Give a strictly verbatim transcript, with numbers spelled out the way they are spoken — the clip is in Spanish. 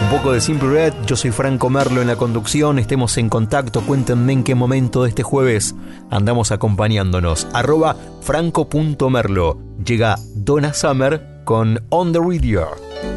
Un poco de Simply Red, yo soy Franco Merlo en la conducción, estemos en contacto, cuéntenme en qué momento de este jueves andamos acompañándonos. Arroba franco punto merlo. Llega Donna Summer con On the Radio.